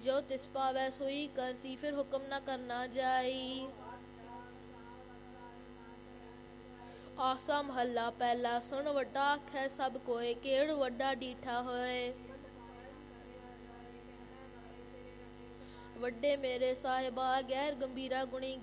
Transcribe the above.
जो तिस पावै सोई करसी, फिर हुक्म न करना जाई। आसा महला पहला, सुन वड्डा आखै सब कोय, केड़ वड्डा डीठा होए। वड्डे मेरे साहिबा, गैर गंभीरा गुणी